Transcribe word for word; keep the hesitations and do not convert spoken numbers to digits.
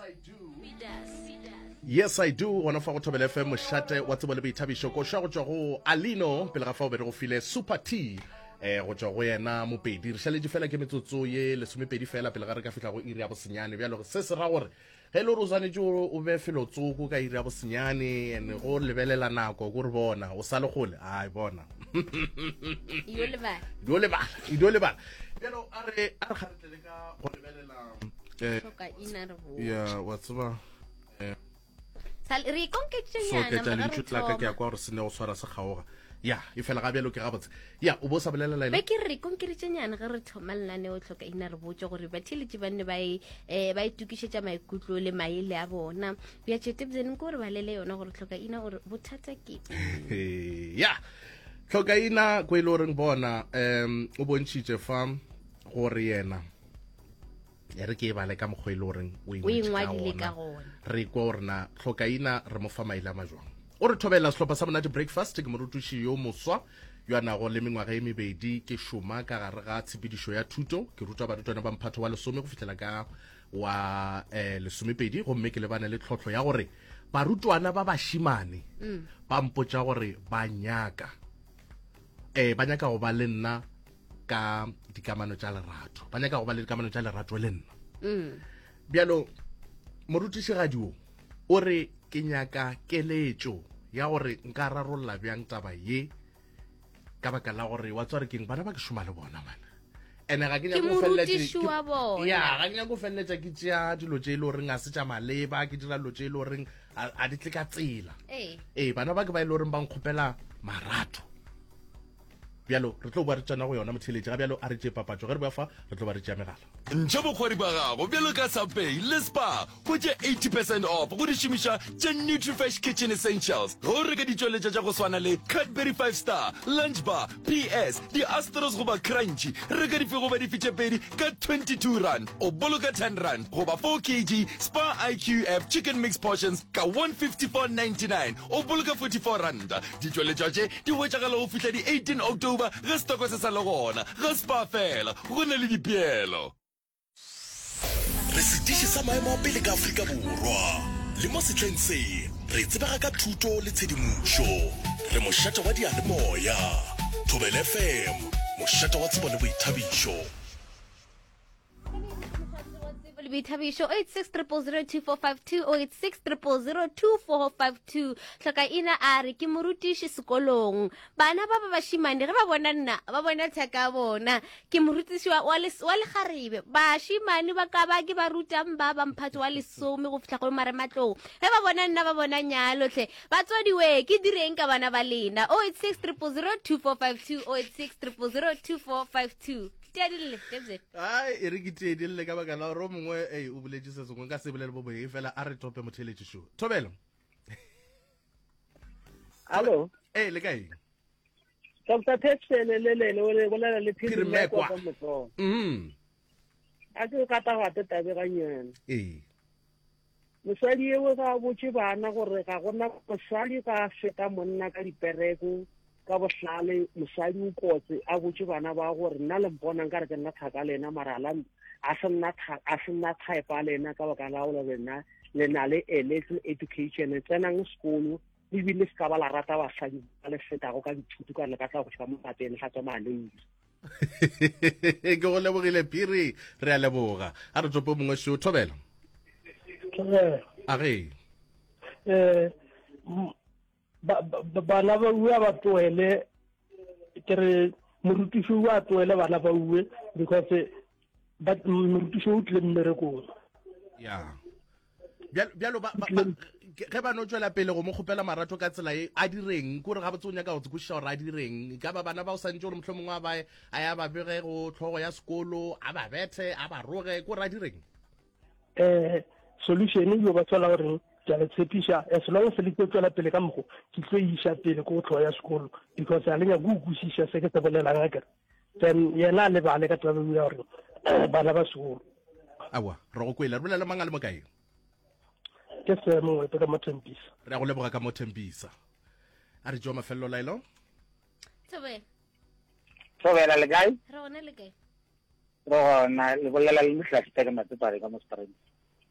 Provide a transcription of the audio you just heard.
I do. Yes, I do. One of our Tobel F M moshate wa tsebo le boithabišo ko sha go tswa go Alino pele ga fa o be re go file Super T eh go tswa go yena mopedi re shaledi fela ke metsotso ye le somepedi fela pele ga re ka fitla go iri ya bosenyane bja le se se ra gore ge le rozane jo o be felo tsoko ka iri ya bosenyane ene go lebelela nako go re bona o sa le gole ai bona yo le ba yo le ba yo le ba pero are are kharetle ka go lebelela eh ka ina re bo ya what's ba eh sal re kon ke so ke tla le tshutla ka ke ya kwa re sene go swara se gaoga ya e fela ga bjalo ke ga botse ya o bo sa bolela la be ke re kon ke re tsenyana ge re thomallane o tlhoka ina re botse gore ba thiletse banne ba e ba itukišetša maikutlo le maele a bona bja tšete bzene ko re ba lele yona gore tlhoka ina gore bothata ke ya tlhoka ina ko ile reng bona em o bontšitše fa gore yena ya re ke e bale ka mokgwele o reng o ingwadile ka gona re kwa rena tlhoka ina re mo fa maile a majwang o re thobela sehlopha sa monate breakfast ke morutuši yo moswa yo a nago le mengwaga e mebedi ke šoma ka gare ga tshepedišo ya thuto ke rutwa barutwana ba mphato wa lesome go fitlhela ka wa eh, lesomepedi gomme ke lebane le tlhotlho ya gore barutwana ba bašimane ba mpotša gore ba nyaka eh ba nyaka go ba le nna ka dikamano tša lerato ba nyaka go ba le dikamano tša lerato le nna bjalo morutišigadi o o re ke nyaka keletšo ya gore nka rarolla bjang taba ye ka baka la gore wa tswa re keng bana ba ke šoma le bona mana ene ga ke nyaka go felletša ya ga ke nyaka go felletša ke tšea dilo tše e le goreng a se tša maleba ke dira dilo tše e le goreng a di tle ka tsela ee bana ba ke ba e le goreng ba nkgopela marato bjalo re tlo ba re tsana go yona motheletši ga bjalo a re tše papatšo ge re ba fa re tlo ba re tšea megala ntšha bokgwari ba gago bjalo ka sapay le spa go tše eighty percent off go di šomiša tše nutrifresh kitchen essentials go reka ditšweletša tša go swana le Cadbury five star lunch bar P S di Astros goba crunchy reka dife goba difitše pedi ka twenty-two rand o boloka ten rand goba four kilograms Spa I Q F chicken mix portions ka one fifty-four ninety-nine o boloka forty-four rand ditšweletša tše di wetšagala go fihla di eighteen October ge stoko se sa le gona ge spa fela go na le dipeelo re sediše sa maemo a pele ka Afrika Borwa le mo setleng se re tsebega ka thuto le tshedimošo re mošate wa dialemoya Thobela F M mošate wa tsebo le boithabišo boithabišo oh eight six zero zero two four five two oh eight six zero zero two four five two tlhoka ina a re ke morutiši sekolong bana ba ba bašimane ge ba bona nna ba bona thaka bona ke morutiši wa legarebe bašimane ba ka ba ke ba rutang ba ba mphato wa lesome go fihla go marematlong ge ba bona nna ba bona nyalo tle ba tswadiwe ke direng ka bana ba lena oh eight six zero zero two four five two oh eight six zero zero two four five two Tedile, Debze. Ai, e re ke tedile ka baka la ro mongwe eh o boletse se sengwe ka se bolele bo boe fela a re tope motheletši show. Thobelo. Allo. Eh le kae? Doctor Tetsele le le le bolela le phiri me kwa. Mhm. A ke ka ta gata tabe ga nyana. Eh. Mosadi ewe ga botse bana gore ga gona mosadi ka feta monna ka dipereko ka bohlale mosadi o kotse a botse bana ba gore nna le bona nka re ke nna thaka lena marala a se nna a se nna type lena ka baka la go lena le na le election education tsenang sekolo le bile se ka ba la rata basadi ba le feta go ka dithuto ka le ka tla go tšha mo pateng ga tswa maleng ke go lebogile phiri re a leboga a re tsopo mongwe sho Thobela a re eh bana ba bua ba tloele ke re morutiši wa tloele bana ba bue because ba morutiši o tle mmerekong ya bjalo ba ge ba no tswela pele go mo kgopela marato ka tsela e a direng kore ga botse o nyaka go tsekošiša gore a direng ka ba bana ba o santse gore motlho mongwe a ba a ya ba bege go tlhogo ya sekolo a ba bethe a ba roge kore a direng eh solution yo ba tswela gore ja le tshepisha as long as le tswela pele ka mogo ke tlo isha pele go tlhoya sekolo because a lenya go kusisha se ke se bolela ngaka then yena le bale ka taba ya gore bana ba sekolo awa re go kwela re bolela mangale mo kae ke se mo pe ka motempisa re go leboga ka motempisa a re jo mafello lailo Tobe Thobela le kae re ona le kae ro na le bolela le mhlasi ka matsepare ka mo sprint